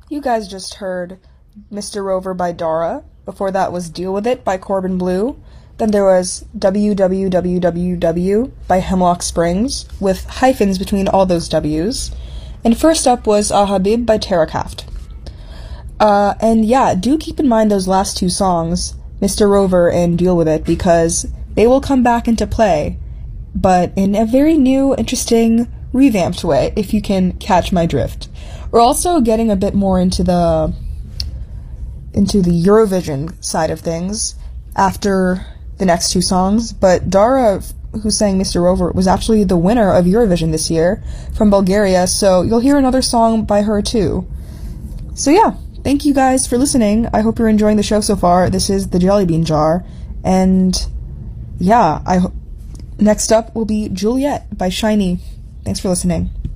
You guys just heard Mr. Rover by Dara. Before that was Deal With It by Corbin Bleu. Then there was WWWWW by Hemlock Springs, with hyphens between all those W's. And first up was Habib by Terracraft. And yeah, do keep in mind those last two songs, Mr. Rover and Deal With It, because they will come back into play, but in a very new, interesting, revamped way, if you can catch my drift. We're also getting a bit more into the Eurovision side of things after the next two songs, but Dara, who sang Mr. Rover, was actually the winner of Eurovision this year from Bulgaria, so you'll hear another song by her too. So yeah, thank you guys for listening. I hope you're enjoying the show so far. This is the Jelly Bean Jar, and yeah, next up will be Juliet by Shiny. Thanks for listening.